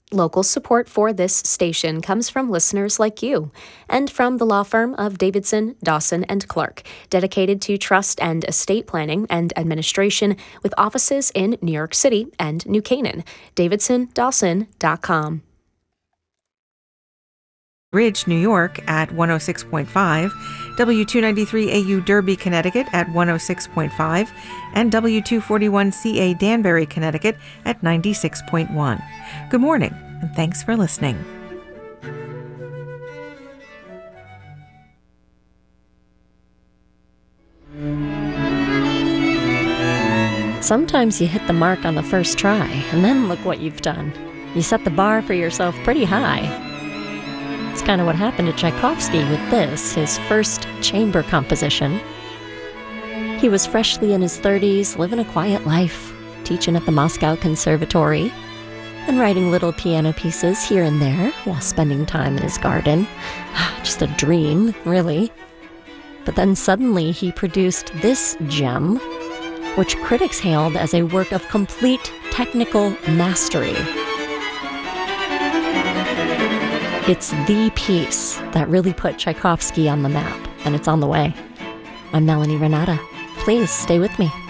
Local support for this station comes from listeners like you and from the law firm of Davidson, Dawson & Clark, dedicated to trust and estate planning and administration with offices in New York City and New Canaan. DavidsonDawson.com. Ridge, New York at 106.5, W293AU Derby, Connecticut at 106.5, and W241CA Danbury, Connecticut at 96.1. Good morning, and thanks for listening. Sometimes you hit the mark on the first try, and then look what you've done. You set the bar for yourself pretty high. It's kind of what happened to Tchaikovsky with this, his first chamber composition. He was freshly in his 30s, living a quiet life, teaching at the Moscow Conservatory, and writing little piano pieces here and there while spending time in his garden. Just a dream, really. But then suddenly he produced this gem, which critics hailed as a work of complete technical mastery. It's the piece that really put Tchaikovsky on the map, and it's on the way. I'm Melanie Renata. Please stay with me.